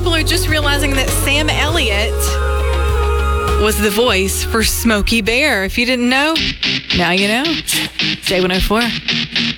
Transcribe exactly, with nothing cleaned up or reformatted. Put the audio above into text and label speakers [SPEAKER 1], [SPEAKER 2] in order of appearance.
[SPEAKER 1] people are just realizing that Sam Elliott was the voice for Smokey Bear. If you didn't know, now you know. J one oh four.